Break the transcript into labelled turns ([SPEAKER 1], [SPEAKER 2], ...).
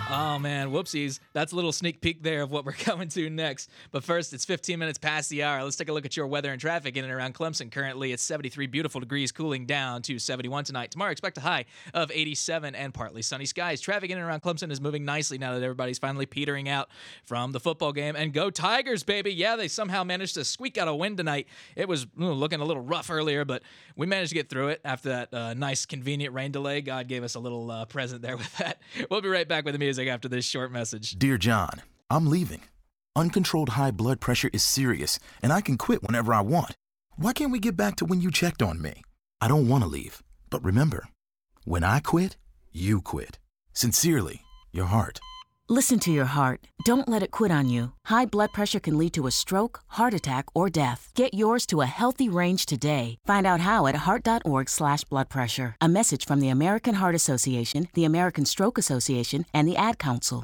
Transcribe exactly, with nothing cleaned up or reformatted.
[SPEAKER 1] Oh man, whoopsies. That's a little sneak peek there of what we're coming to next. But first, it's fifteen minutes past the hour. Let's take a look at your weather and traffic in and around Clemson. Currently, it's seventy-three beautiful degrees, cooling down to seventy-one tonight. Tomorrow, expect a high of eighty-seven and partly sunny skies. Traffic in and around Clemson is moving nicely now that everybody's finally petering out from the football game. And go Tigers, baby. Yeah, they somehow managed to squeak out a win tonight. It was ooh, looking a little rough earlier, but we managed to get through it after that uh, nice, convenient rain delay. God gave us a little uh, present there with that. We'll be right back with the music after this short message.
[SPEAKER 2] Dear John, I'm leaving. Uncontrolled high blood pressure is serious, and I can quit whenever I want. Why can't we get back to when you checked on me? I don't want to leave, but remember, when I quit, you quit. Sincerely, your heart.
[SPEAKER 3] Listen to your heart. Don't let it quit on you. High blood pressure can lead to a stroke, heart attack, or death. Get yours to a healthy range today. Find out how at heart.org slash blood pressure. A message from the American Heart Association, the American Stroke Association, and the Ad Council.